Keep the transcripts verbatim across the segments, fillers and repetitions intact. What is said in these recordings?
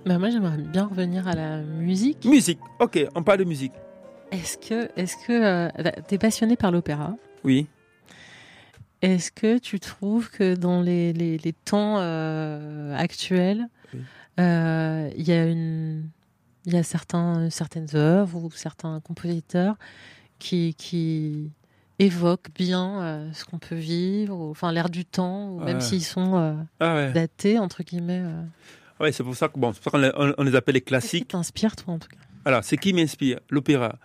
Bah moi, j'aimerais bien revenir à la musique. Musique, ok, on parle de musique. Est-ce que, est-ce que euh, t'es passionné par l'opéra? Oui. Est-ce que tu trouves que dans les, les, les temps euh, actuels, il Oui. euh, y a une, il y a certains, certaines œuvres ou certains compositeurs qui, qui évoquent bien euh, ce qu'on peut vivre, ou, enfin l'air du temps, ou même Ah, s'ils sont euh, ah ouais. datés entre guillemets. Euh. Ouais, c'est pour ça que bon, c'est pour ça qu'on les, on, on les appelle les Qu'est-ce qui classiques. t'inspire toi en tout cas? Alors, ce qui m'inspire, l'opéra.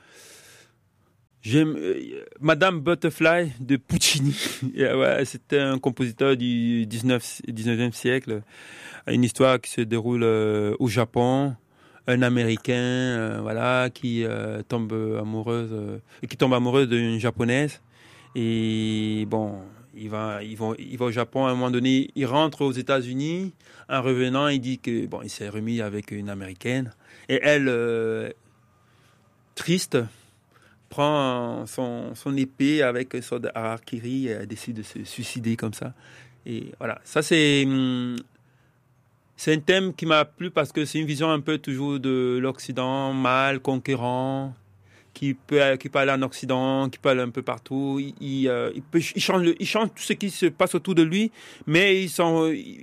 J'aime euh, Madame Butterfly de Puccini. Et, ouais, c'était un compositeur du dix-neuvième siècle. Une histoire qui se déroule euh, au Japon. Un Américain, euh, voilà, qui euh, tombe amoureuse, euh, qui tombe amoureux d'une japonaise. Et bon, il va, il va, il va au Japon à un moment donné. Il rentre aux États-Unis. En revenant, il dit que bon, il s'est remis avec une Américaine. Et elle, euh, triste, prend son, son épée avec une sorte d'harakiri et elle décide de se suicider comme ça. Et voilà, ça c'est hum, c'est un thème qui m'a plu parce que c'est une vision un peu toujours de l'Occident mal conquérant, qui peut qui peut aller en Occident, qui peut aller un peu partout. Il, il, euh, il, peut, il change le, il change tout ce qui se passe autour de lui, mais il s'en il,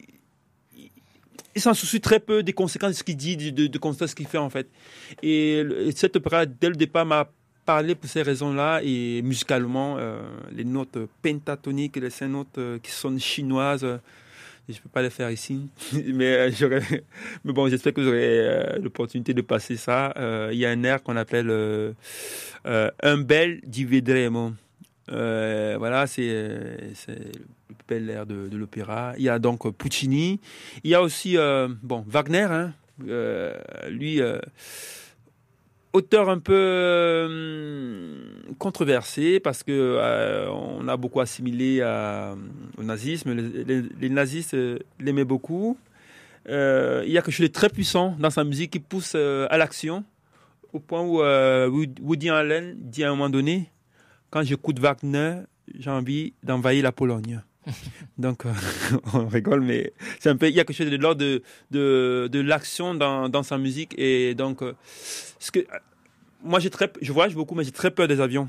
il s'en soucie très peu des conséquences de ce qu'il dit, de, de, de ce qu'il fait en fait. Et, et cette opéra dès le départ m'a parlé pour ces raisons-là et musicalement euh, les notes pentatoniques, les cinq notes euh, qui sont chinoises. Euh, je ne peux pas les faire ici, mais, euh, j'aurais... mais bon, j'espère que vous aurez euh, l'opportunité de passer ça. Euh, il y a un air qu'on appelle euh, euh, Un bel di vedremo. Euh, voilà, c'est, euh, c'est le plus bel air de, de l'opéra. Il y a donc Puccini. Il y a aussi euh, bon, Wagner, hein, euh, lui... Euh, auteur un peu euh, controversé parce que euh, on a beaucoup assimilé à, au nazisme. Les, les, les nazistes euh, l'aimaient beaucoup. Euh, il y a quelque chose de très puissant dans sa musique qui pousse euh, à l'action au point où euh, Woody Allen dit à un moment donné, quand j'écoute Wagner, j'ai envie d'envahir la Pologne. Donc, euh, on rigole, mais c'est un peu, il y a quelque chose de l'ordre de, de, de l'action dans, dans sa musique. Et donc, euh, ce que, moi, j'ai très, je voyage beaucoup, mais j'ai très peur des avions.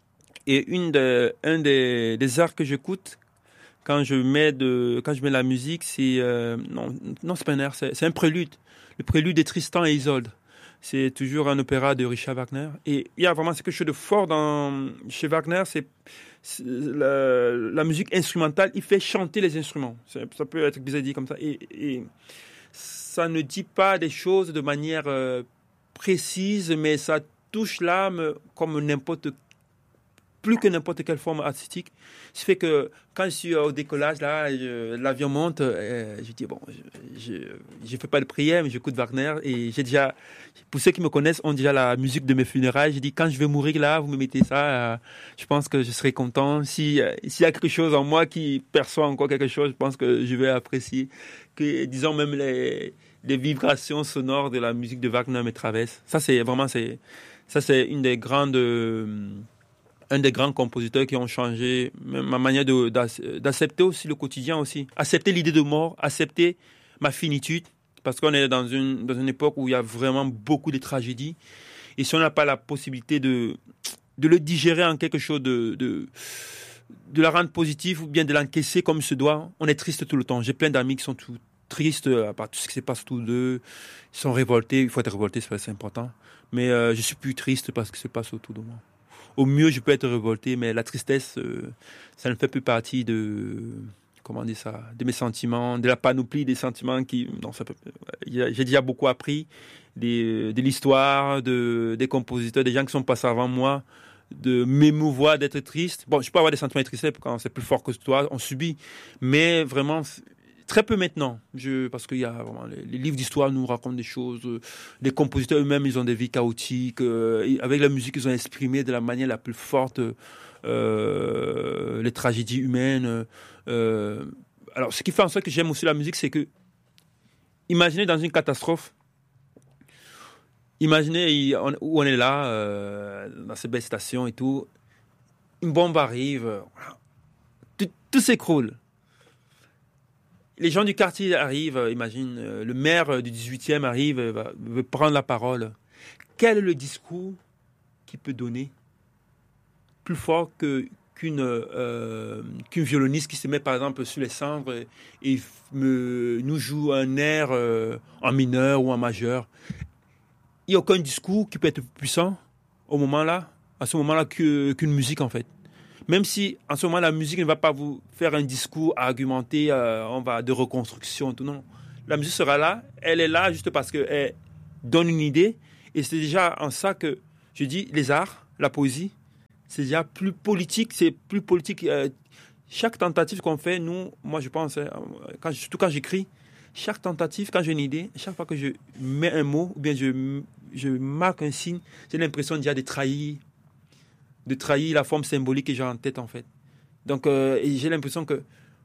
Et une de, un des, des arts que j'écoute quand je mets de, quand je mets la musique, c'est, euh, non, non, c'est pas un air, c'est, c'est un prélude. Le prélude de Tristan et Isolde. C'est toujours un opéra de Richard Wagner. Et il y a vraiment quelque chose de fort dans, chez Wagner, c'est, c'est la, la musique instrumentale, il fait chanter les instruments. Ça, ça peut être bizarre dit comme ça. Et, et ça ne dit pas des choses de manière euh, précise, mais ça touche l'âme comme n'importe plus que n'importe quelle forme artistique. Ce qui fait que quand je suis au décollage, là, je, l'avion monte, euh, je dis, bon, je ne fais pas de prière, mais j'écoute Wagner. Et j'ai déjà, pour ceux qui me connaissent, ont déjà la musique de mes funérailles. J'ai dit, quand je vais mourir là, vous me mettez ça, euh, je pense que je serai content. Si, euh, s'il y a quelque chose en moi qui perçoit encore quelque chose, je pense que je vais apprécier. Que, disons, même les, les vibrations sonores de la musique de Wagner me traversent. Ça, c'est vraiment, c'est, ça, c'est une des grandes... Euh, un des grands compositeurs qui ont changé ma manière de, d'accepter aussi le quotidien aussi. Accepter l'idée de mort, accepter ma finitude, parce qu'on est dans une, dans une époque où il y a vraiment beaucoup de tragédies. Et si on n'a pas la possibilité de, de le digérer en quelque chose de, de, de la rendre positive ou bien de l'encaisser comme il se doit, on est triste tout le temps. J'ai plein d'amis qui sont tout tristes par tout ce qui se passe autour d'eux. Ils sont révoltés. Il faut être révolté, c'est important. Mais euh, je suis plus triste parce que ce qui se passe autour de moi. Au mieux, je peux être révolté, mais la tristesse, euh, ça ne fait plus partie de, comment dire ça, de mes sentiments, de la panoplie des sentiments qui, non, ça peut, j'ai déjà beaucoup appris des, de l'histoire, de, des compositeurs, des gens qui sont passés avant moi, de m'émouvoir, d'être triste. Bon, je peux avoir des sentiments de tristesse quand c'est plus fort que toi, on subit, mais vraiment, très peu maintenant, je, parce qu'il y a vraiment, les, les livres d'histoire nous racontent des choses, euh, les compositeurs eux-mêmes, ils ont des vies chaotiques, euh, avec la musique, ils ont exprimé de la manière la plus forte euh, les tragédies humaines. Euh, alors, ce qui fait en sorte que j'aime aussi la musique, c'est que, imaginez dans une catastrophe, imaginez on, où on est là, euh, dans ces belles stations et tout, une bombe arrive, tout, tout s'écroule. les gens du quartier arrivent, euh, imagine, euh, le maire euh, du dix-huitième arrive, euh, va, veut prendre la parole. Quel est le discours qu'il peut donner plus fort que, qu'une, euh, qu'une violoniste qui se met par exemple sur les cendres et, et me, nous joue un air euh, en mineur ou en majeur. Il n'y a aucun discours qui peut être plus puissant au moment-là, à ce moment-là que, qu'une musique en fait. Même si en ce moment la musique ne va pas vous faire un discours argumenté, euh, on va de reconstruction, tout non. La musique sera là, elle est là juste parce qu'elle donne une idée et c'est déjà en ça que je dis les arts, la poésie, c'est déjà plus politique, c'est plus politique. Euh, chaque tentative qu'on fait, nous, moi je pense, quand, surtout quand j'écris, chaque tentative, quand j'ai une idée, chaque fois que je mets un mot ou bien je, je marque un signe, j'ai l'impression déjà de trahir, de trahir la forme symbolique que j'ai en tête en fait. Donc euh, et j'ai l'impression que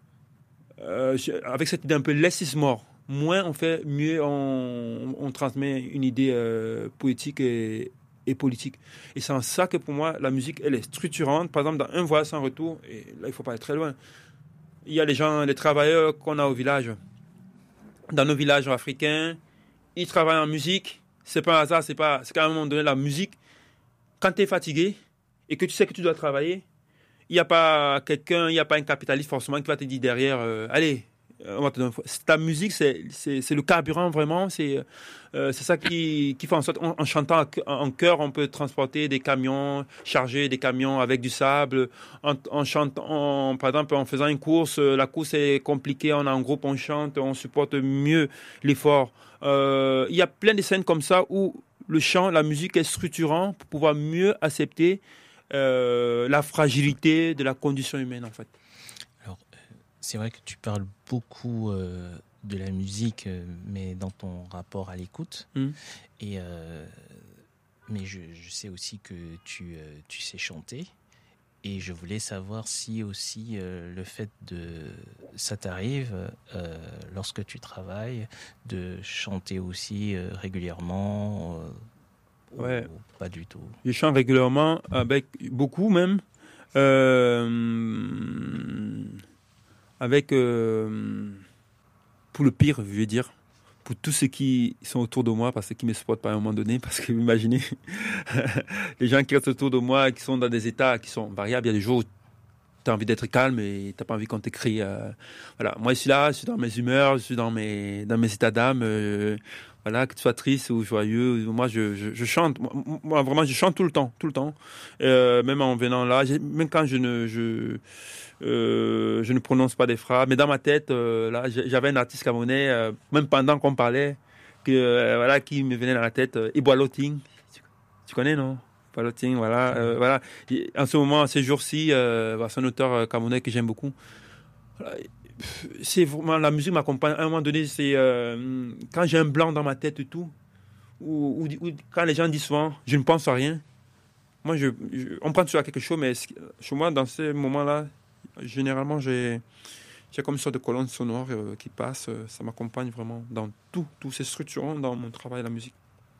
euh, je, avec cette idée un peu less is more, moins on fait, mieux on, on transmet une idée euh, poétique et et politique. Et c'est en ça que pour moi, la musique, elle est structurante. Par exemple, dans Un voyage sans retour, et là, il ne faut pas aller très loin, il y a les gens, les travailleurs qu'on a au village. Dans nos villages africains, ils travaillent en musique. C'est pas un hasard, c'est pas... C'est qu'à un moment donné, la musique, quand tu es fatigué et que tu sais que tu dois travailler, il n'y a pas quelqu'un, il n'y a pas un capitaliste forcément qui va te dire derrière, euh, allez, on va te donner... Ta musique, c'est, c'est, c'est le carburant vraiment, c'est... Euh, c'est ça qui, qui fait en sorte, en, en chantant en chœur, on peut transporter des camions, charger des camions avec du sable. En, en chantant, en, par exemple, en faisant une course, la course est compliquée, on est en groupe, on chante, on supporte mieux l'effort. Euh, il y a plein de scènes comme ça où le chant, la musique est structurant pour pouvoir mieux accepter euh, la fragilité de la condition humaine, en fait. Alors, c'est vrai que tu parles beaucoup... Euh de la musique, mais dans ton rapport à l'écoute. Mmh. Et euh, mais je, je sais aussi que tu, euh, tu sais chanter. Et je voulais savoir si aussi euh, le fait de... Ça t'arrive, euh, lorsque tu travailles, de chanter aussi euh, régulièrement euh, ouais. ou pas du tout? Je chante régulièrement, avec beaucoup même. Euh, avec... Euh, pour le pire, je veux dire, pour tous ceux qui sont autour de moi, parce qu'ils ne me supportent pas à un moment donné, parce que vous imaginez, les gens qui restent autour de moi, qui sont dans des états qui sont variables, il y a des jours où tu as envie d'être calme et tu n'as pas envie qu'on t'écrit. Euh, voilà. Moi, je suis là, je suis dans mes humeurs, je suis dans mes, dans mes états d'âme. Euh, voilà, que tu sois triste ou joyeux, moi, je, je, je chante. Moi, moi, vraiment, je chante tout le temps, tout le temps. Euh, même en venant là, même quand je ne... Je, Euh, je ne prononce pas des phrases, mais dans ma tête, euh, là, j'avais un artiste camerounais, euh, même pendant qu'on parlait, que, euh, voilà, qui me venait dans la tête, euh, Iboaloting. Tu, tu connais, non? Iboaloting, voilà, euh, voilà. Et en ce moment, ces jours-ci, euh, c'est un auteur euh, camerounais que j'aime beaucoup. Voilà. C'est vraiment, la musique m'accompagne. À un moment donné, c'est euh, quand j'ai un blanc dans ma tête et tout, ou, ou, ou quand les gens disent souvent, je ne pense à rien. Moi, je, je, on pense toujours à quelque chose, mais chez moi, dans ces moments-là, généralement, j'ai, j'ai comme une sorte de colonne sonore euh, qui passe. Euh, ça m'accompagne vraiment dans tout, tout c'est structurant dans mon travail, la musique.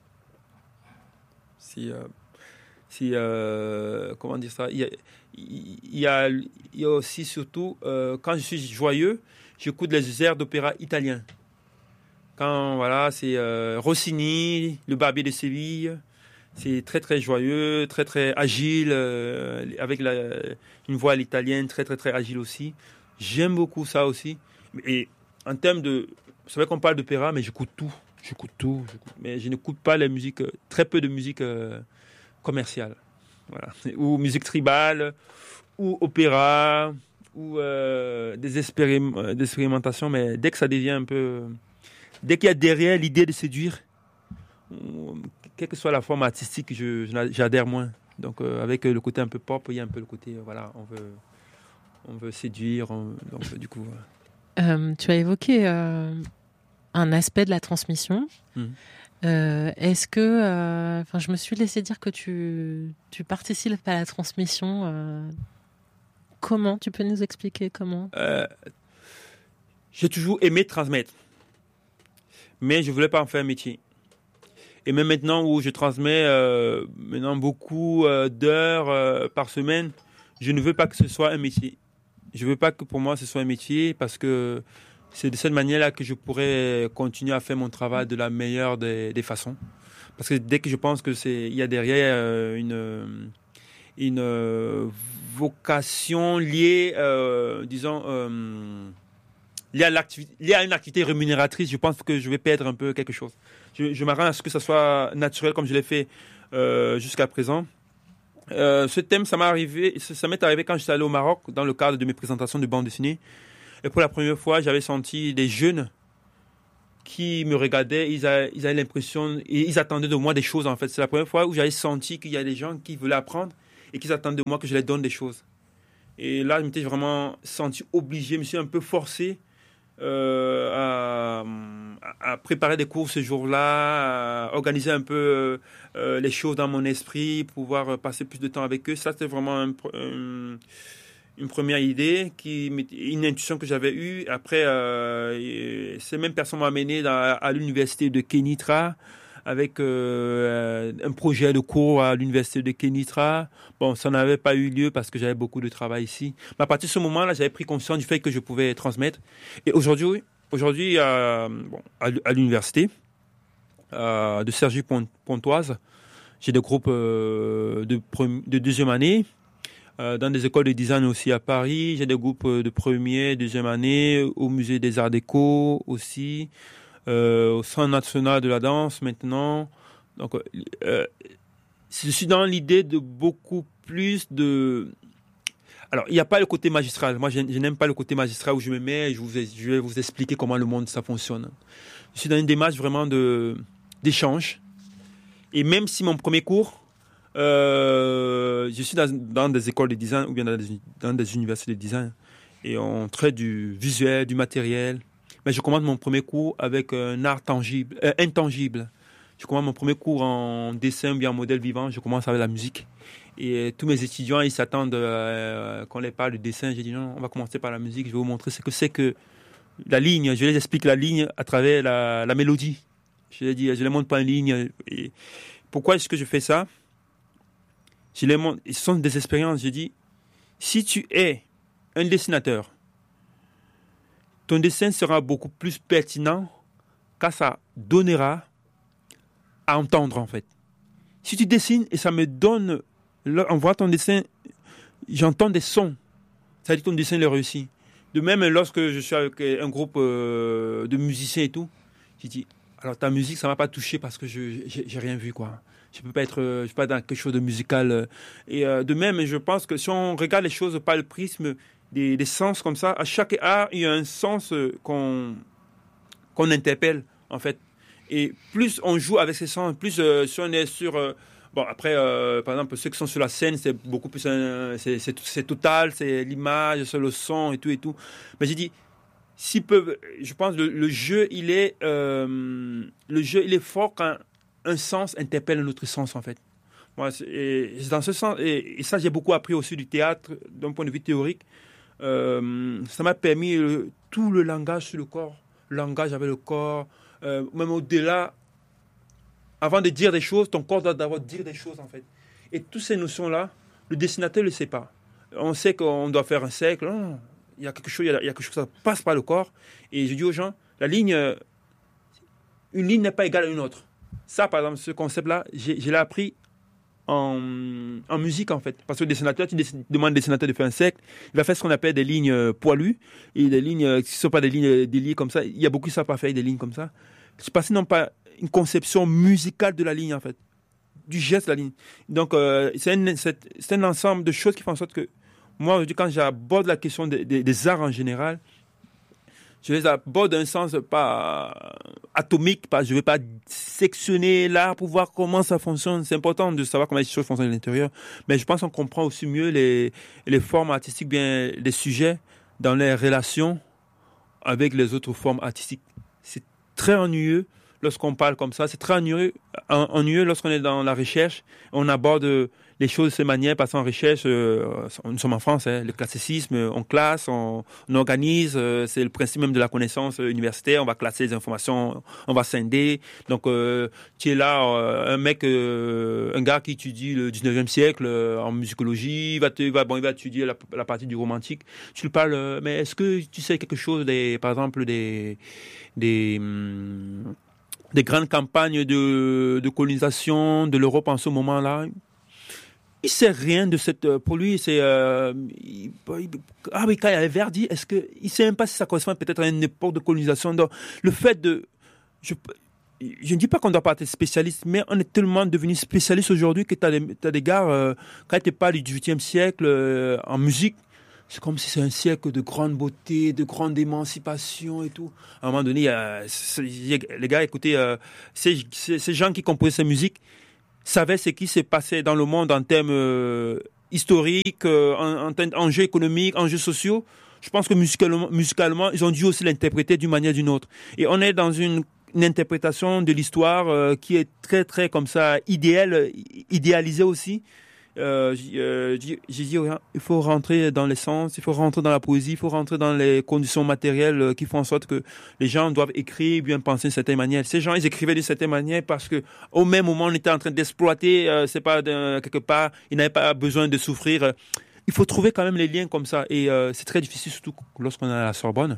Si, euh, si euh, comment dire ça, il y a, il y a, il y a aussi surtout, euh, quand je suis joyeux, j'écoute les airs d'opéra italiens. Quand, voilà, c'est euh, Rossini, le Barbier de Séville. C'est très, très joyeux, très, très agile, euh, avec la, une voix à l'italienne, très, très, très agile aussi. J'aime beaucoup ça aussi. Et en termes de... C'est vrai qu'on parle d'opéra, mais j'écoute tout. J'écoute tout. J'écoute, mais je n'écoute pas la musique, très peu de musique euh, commerciale. Voilà. Ou musique tribale, ou opéra, ou euh, des, expérim- des expérimentations. Mais dès que ça devient un peu... Dès qu'il y a derrière l'idée de séduire... quelle que soit la forme artistique, je, j'adhère moins. Donc, euh, avec le côté un peu pop, il y a un peu le côté, euh, voilà, on veut, on veut séduire. On, donc, euh, du coup. Euh, tu as évoqué euh, un aspect de la transmission. Mmh. Euh, est-ce que, enfin, euh, je me suis laissé dire que tu, tu participes à la transmission. Euh, comment? Tu peux nous expliquer comment? euh, J'ai toujours aimé transmettre, mais je voulais pas en faire un métier. Et même maintenant où je transmets euh, maintenant beaucoup euh, d'heures euh, par semaine, je ne veux pas que ce soit un métier. Je ne veux pas que pour moi ce soit un métier parce que c'est de cette manière-là que je pourrais continuer à faire mon travail de la meilleure des, des façons. Parce que dès que je pense que c'est, il y a derrière euh, une, une euh, vocation liée, euh, disons, euh, liée, à liée à une activité rémunératrice, je pense que je vais perdre un peu quelque chose. Je, je m'arrange à ce que ça soit naturel comme je l'ai fait euh, jusqu'à présent. Euh, ce thème, ça m'est arrivé, ça m'est arrivé quand j'étais allé au Maroc dans le cadre de mes présentations de bande dessinée. Et pour la première fois, j'avais senti des jeunes qui me regardaient, ils avaient, ils avaient l'impression, ils attendaient de moi des choses en fait. C'est la première fois où j'avais senti qu'il y a des gens qui voulaient apprendre et qui attendaient de moi que je leur donne des choses. Et là, je m'étais vraiment senti obligé, je me suis un peu forcé euh, à, à préparer des cours ce jour-là, à organiser un peu euh, les choses dans mon esprit, pouvoir passer plus de temps avec eux. Ça, c'était vraiment un, un, une première idée, qui, une intuition que j'avais eue. Après, euh, ces mêmes personnes m'ont amené dans, à l'université de Kénitra, avec euh, un projet de cours à l'université de Kénitra. Bon, ça n'avait pas eu lieu parce que j'avais beaucoup de travail ici. Mais à partir de ce moment-là, j'avais pris conscience du fait que je pouvais transmettre. Et aujourd'hui, aujourd'hui euh, bon, à, à l'université euh, de Cergy-Pontoise, j'ai des groupes euh, de, de deuxième année, euh, dans des écoles de design aussi à Paris. J'ai des groupes de première, deuxième année, au musée des Arts Déco aussi. Euh, au Centre national de la danse maintenant. Donc, euh, je suis dans l'idée de beaucoup plus de... Alors, il n'y a pas le côté magistral. Moi, je, je n'aime pas le côté magistral où je me mets et je, vous, je vais vous expliquer comment le monde, ça fonctionne. Je suis dans une démarche vraiment de, d'échange. Et même si mon premier cours, euh, je suis dans, dans des écoles de design ou bien dans des, dans des universités de design et on traite du visuel, du matériel. Mais je commence mon premier cours avec un art tangible, euh, intangible. Je commence mon premier cours en dessin ou bien en modèle vivant. Je commence avec la musique. Et euh, tous mes étudiants, ils s'attendent euh, qu'on les parle de dessin. J'ai dit non, on va commencer par la musique. Je vais vous montrer ce que c'est que la ligne. Je les explique la ligne à travers la, la mélodie. Je les dis, je les montre pas en ligne. Et pourquoi est-ce que je fais ça? Je les montre. Ce sont des expériences. Je dis, si tu es un dessinateur, ton dessin sera beaucoup plus pertinent car ça donnera à entendre en fait. Si tu dessines et ça me donne, en voyant ton dessin, j'entends des sons, ça veut dire que ton dessin est réussi. De même, lorsque je suis avec un groupe euh, de musiciens et tout, je dis, alors ta musique, ça ne m'a pas touché parce que je j'ai rien vu quoi. Je ne peux pas être je peux pas dans quelque chose de musical. Et euh, de même, je pense que si on regarde les choses par le prisme Des, des sens comme ça. À chaque art, il y a un sens qu'on, qu'on interpelle, en fait. Et plus on joue avec ces sens, plus euh, si on est sur... Euh, bon, après, euh, par exemple, ceux qui sont sur la scène, c'est beaucoup plus... Euh, c'est, c'est, c'est total, c'est l'image, c'est le son et tout et tout. Mais j'ai dit, si peu, je pense que le, le jeu, il est... Euh, le jeu, il est fort quand un sens interpelle un autre sens, en fait. Moi, c'est, et, dans ce sens... Et, et ça, j'ai beaucoup appris aussi du théâtre, d'un point de vue théorique. Euh, ça m'a permis le, tout le langage sur le corps, le langage avec le corps, euh, même au-delà, avant de dire des choses, ton corps doit d'abord dire des choses en fait. Et toutes ces notions-là, le dessinateur ne le sait pas. On sait qu'on doit faire un cercle, non, il y a quelque chose, il y a, il y a quelque chose, ça passe par le corps. Et je dis aux gens, la ligne, une ligne n'est pas égale à une autre. Ça, par exemple, ce concept-là, j'ai, je l'ai appris En, en musique en fait, parce que le dessinateur, tu dessines, demandes au dessinateur de faire un cercle, il va faire ce qu'on appelle des lignes euh, poilues et des lignes euh, qui ne sont pas des lignes déliées comme ça. Il y a beaucoup de ça à faire des lignes comme ça. C'est parce qu'ils n'ont pas une conception musicale de la ligne en fait, du geste de la ligne. Donc euh, c'est, un, c'est, c'est un ensemble de choses qui font en sorte que moi aujourd'hui quand j'aborde la question des, des, des arts en général, je les aborde d'un sens pas atomique, pas, je ne vais pas sectionner l'art pour voir comment ça fonctionne. C'est important de savoir comment les choses fonctionnent à l'intérieur. Mais je pense qu'on comprend aussi mieux les, les formes artistiques, bien les sujets dans les relations avec les autres formes artistiques. C'est très ennuyeux lorsqu'on parle comme ça. C'est très ennuyeux, ennuyeux lorsqu'on est dans la recherche. On aborde les choses de cette manière, parce qu'en recherche, euh, nous sommes en France, hein, le classicisme, on classe, on, on organise, euh, c'est le principe même de la connaissance universitaire, on va classer les informations, on va scinder. Donc, euh, tu es là, euh, un mec, euh, un gars qui étudie le dix-neuvième siècle euh, en musicologie, il va, te, il va, bon, il va étudier la, la partie du romantique. Tu lui parles, euh, mais est-ce que tu sais quelque chose des, par exemple, des, des, hum, des grandes campagnes de, de colonisation de l'Europe en ce moment-là? Il sait rien de cette. Pour lui, c'est. Euh, il, il, ah oui, quand il y avait Verdi, est-ce que il sait même pas si ça correspond peut-être à une époque de colonisation. Donc, le fait de. Je, je ne dis pas qu'on ne doit pas être spécialiste, mais on est tellement devenu spécialiste aujourd'hui que tu as des, t'as des gars, euh, quand tu parles du dix-huitième siècle euh, en musique, c'est comme si c'est un siècle de grande beauté, de grande émancipation et tout. À un moment donné, euh, les gars, écoutez, euh, ces, ces, ces gens qui composaient cette musique savaient ce qui s'est passé dans le monde en termes euh, historiques, euh, en, en termes d'enjeux économiques, enjeux sociaux. Je pense que musicalement, musicalement, ils ont dû aussi l'interpréter d'une manière ou d'une autre. Et on est dans une, une interprétation de l'histoire euh, qui est très, très comme ça, idéale, idéalisée aussi. Euh, euh, j'ai dit, il faut rentrer dans l'essence, il faut rentrer dans la poésie, il faut rentrer dans les conditions matérielles qui font en sorte que les gens doivent écrire, bien penser d'une certaine manière. Ces gens, ils écrivaient d'une certaine manière parce que au même moment, on était en train d'exploiter, euh, c'est pas de, quelque part, ils n'avaient pas besoin de souffrir. Il faut trouver quand même les liens comme ça, et euh, c'est très difficile, surtout lorsqu'on est à la Sorbonne.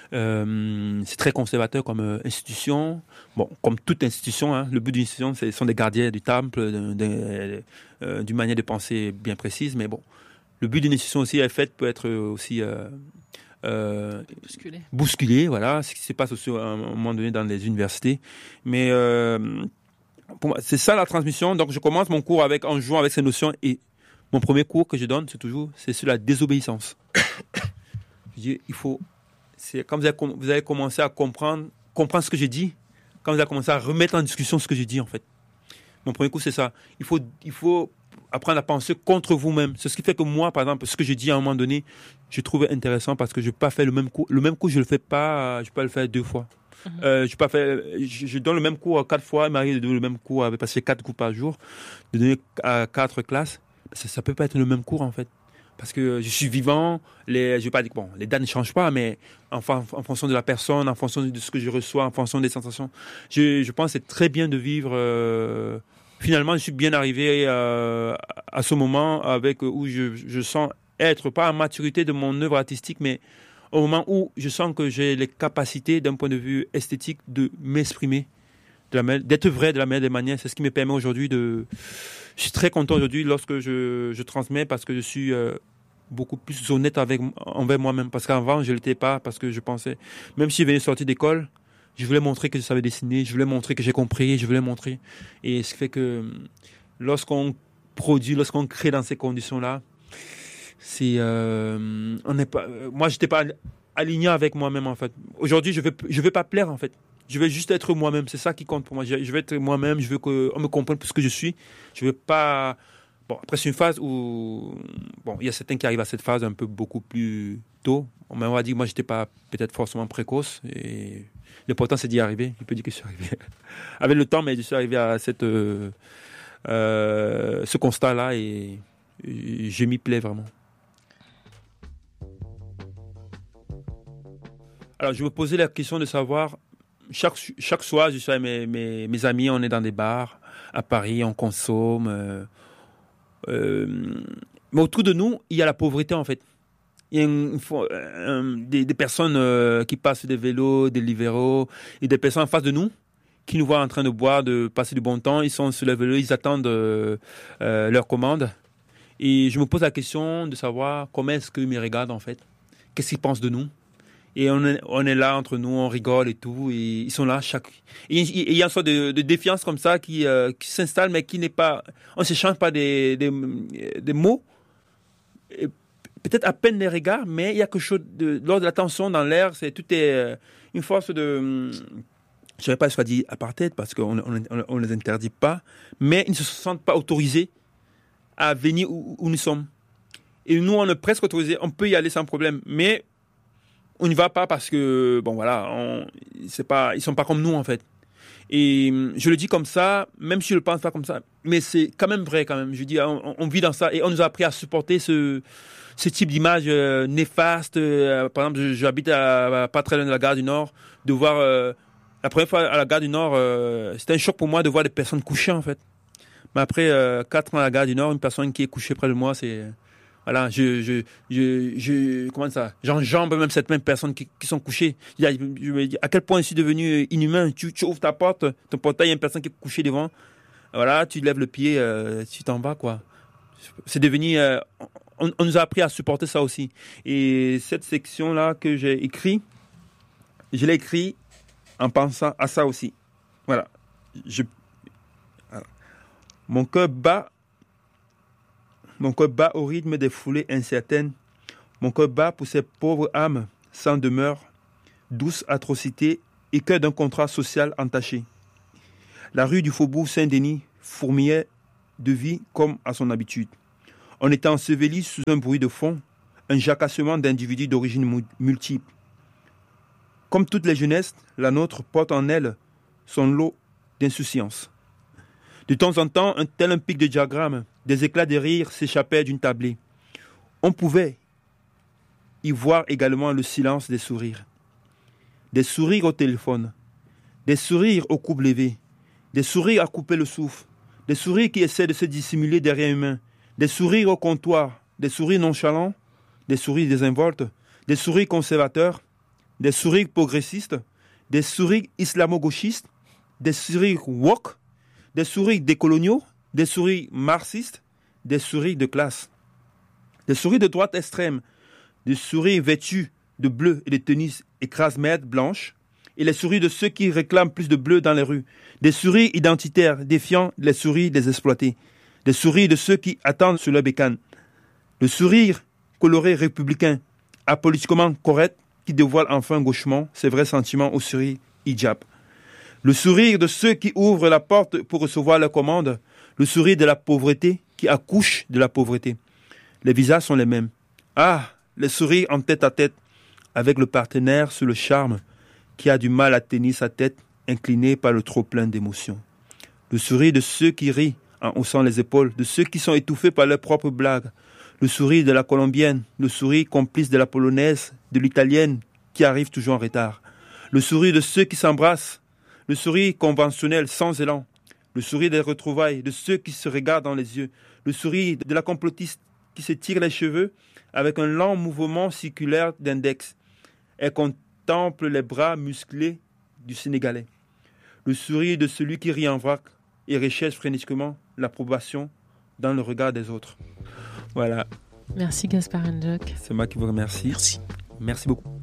Euh, c'est très conservateur comme euh, institution. Bon, comme toute institution, hein, le but d'une institution, ce sont des gardiens du temple, de, de, euh, d'une manière de penser bien précise. Mais bon, le but d'une institution aussi est fait peut être aussi euh, euh, bousculé. bousculé. Voilà, ce qui se passe aussi à un moment donné dans les universités. Mais euh, pour moi, c'est ça la transmission. Donc, je commence mon cours avec en jouant avec ces notions, et mon premier cours que je donne, c'est toujours c'est sur la désobéissance. Je dis, il faut c'est quand vous allez, vous allez commencer à comprendre, comprendre ce que j'ai dit, quand vous allez commencer à remettre en discussion ce que j'ai dit, en fait. Mon premier coup, c'est ça. Il faut, il faut apprendre à penser contre vous-même. C'est ce qui fait que moi, par exemple, ce que j'ai dit à un moment donné, je trouvais intéressant parce que je ne vais pas faire le même coup. Le même coup, je ne le fais pas, je ne peux pas le faire deux fois. Mm-hmm. Euh, je, pas faire, je, je donne le même cours quatre fois, il m'arrive de donner le même cours, parce que c'est quatre cours par jour, de donner à quatre classes. Ça ne peut pas être le même cours, en fait. Parce que je suis vivant, les, je vais pas dire, bon, les dates ne changent pas, mais en, en fonction de la personne, en fonction de ce que je reçois, en fonction des sensations, je, je pense que c'est très bien de vivre. Euh, finalement, je suis bien arrivé euh, à ce moment avec où je, je sens être, pas en maturité de mon œuvre artistique, mais au moment où je sens que j'ai les capacités, d'un point de vue esthétique, de m'exprimer, de la, d'être vrai de la meilleure des manières. C'est ce qui me permet aujourd'hui de... Je suis très content aujourd'hui lorsque je, je transmets, parce que je suis euh, beaucoup plus honnête avec, envers moi-même. Parce qu'avant, je ne l'étais pas, parce que je pensais, même si je venais de sortir d'école, je voulais montrer que je savais dessiner, je voulais montrer que j'ai compris, je voulais montrer. Et ce qui fait que lorsqu'on produit, lorsqu'on crée dans ces conditions-là, c'est, euh, on n'est pas, moi, je n'étais pas aligné avec moi-même, en fait. Aujourd'hui, je ne vais, je vais pas plaire, en fait. Je vais juste être moi-même, c'est ça qui compte pour moi. Je vais être moi-même, je veux qu'on me comprenne pour ce que je suis. Je veux pas... Bon, après, c'est une phase où... Bon, il y a certains qui arrivent à cette phase un peu beaucoup plus tôt. On m'a dit que moi, je n'étais pas peut-être forcément précoce. Et l'important, c'est d'y arriver. Je peux dire que je suis arrivé avec le temps, mais je suis arrivé à cette, euh, euh, ce constat-là, et, et je m'y plais vraiment. Alors, je me posais la question de savoir... Chaque, chaque soir, je suis avec mes, mes, mes amis, on est dans des bars à Paris, on consomme. Euh, euh, mais autour de nous, il y a la pauvreté, en fait. Il y a une, une, des, des personnes euh, qui passent des vélos, des libéraux, et des personnes en face de nous qui nous voient en train de boire, de passer du bon temps. Ils sont sur le vélo, ils attendent euh, euh, leur commande. Et je me pose la question de savoir comment est-ce qu'ils me regardent, en fait. Qu'est-ce qu'ils pensent de nous? Et on est, on est là entre nous, on rigole et tout, et ils sont là chaque. Et il y a une sorte de, de défiance comme ça qui, euh, qui s'installe, mais qui n'est pas. On ne s'échange pas des, des, des mots, et peut-être à peine des regards, mais il y a quelque chose de lors de la tension dans l'air, c'est tout est euh, une force de. Je ne vais pas soit dit apartheid parce qu'on ne les interdit pas, mais ils ne se sentent pas autorisés à venir où, où nous sommes. Et nous, on est presque autorisés, on peut y aller sans problème, mais on n'y va pas parce que, bon voilà, on, c'est pas, ils ne sont pas comme nous, en fait. Et je le dis comme ça, même si je le pense pas comme ça, mais c'est quand même vrai quand même. Je dis, on, on vit dans ça et on nous a appris à supporter ce, ce type d'image euh, néfaste. Euh, par exemple, j'habite à, à pas très loin de la gare du Nord, de voir euh, la première fois à la gare du Nord, euh, c'était un choc pour moi de voir des personnes couchées en fait. Mais après euh, quatre ans à la gare du Nord, une personne qui est couchée près de moi, c'est voilà, je, je, je, je, comment ça, j'enjambe même cette même personne qui, qui sont couchées. Je me dis, à quel point je suis devenu inhumain. Tu, tu ouvres ta porte, ton portail, il y a une personne qui est couchée devant. Voilà, tu lèves le pied, euh, tu t'en vas, quoi. C'est devenu, euh, on, on nous a appris à supporter ça aussi. Et cette section-là que j'ai écrit, je l'ai écrit en pensant à ça aussi. Voilà. Je, voilà. Mon cœur bat. Mon cœur bat au rythme des foulées incertaines. Mon cœur bat pour ces pauvres âmes sans demeure, douce atrocité et cœur d'un contrat social entaché. La rue du Faubourg Saint-Denis fourmillait de vie comme à son habitude. On était enseveli sous un bruit de fond, un jacassement d'individus d'origine multiple. Comme toutes les jeunesses, la nôtre porte en elle son lot d'insouciance. De temps en temps, un tel un pic de diagramme, des éclats de rire s'échappaient d'une tablée. On pouvait y voir également le silence des sourires. Des sourires au téléphone, des sourires aux coups levés, des sourires à couper le souffle, des sourires qui essaient de se dissimuler derrière une main, des sourires au comptoir, des sourires nonchalants, des sourires désinvoltes, des sourires conservateurs, des sourires progressistes, des sourires islamo-gauchistes, des sourires woke, des sourires décoloniaux, des sourires marxistes, des sourires de classe, des sourires de droite extrême, des sourires vêtus de bleu et de tenues écrase-miettes blanches, et les sourires de ceux qui réclament plus de bleu dans les rues, des sourires identitaires défiant les sourires des exploités, des sourires de ceux qui attendent sur leur bécane, le sourire coloré républicain, apolitiquement correct, qui dévoile enfin gauchement ses vrais sentiments au sourire hijab. Le sourire de ceux qui ouvrent la porte pour recevoir leurs commandes, le sourire de la pauvreté qui accouche de la pauvreté. Les visages sont les mêmes. Ah, les sourires en tête à tête avec le partenaire sous le charme qui a du mal à tenir sa tête inclinée par le trop-plein d'émotions. Le sourire de ceux qui rient en haussant les épaules, de ceux qui sont étouffés par leurs propres blagues. Le sourire de la colombienne, le sourire complice de la polonaise, de l'italienne qui arrive toujours en retard. Le sourire de ceux qui s'embrassent, le sourire conventionnel sans élan, le sourire des retrouvailles, de ceux qui se regardent dans les yeux, le sourire de la complotiste qui se tire les cheveux avec un lent mouvement circulaire d'index et contemple les bras musclés du Sénégalais. Le sourire de celui qui rit en vrac et recherche frénétiquement l'approbation dans le regard des autres. Voilà. Merci Gaspard N'Djock. C'est moi qui vous remercie. Merci. Merci beaucoup.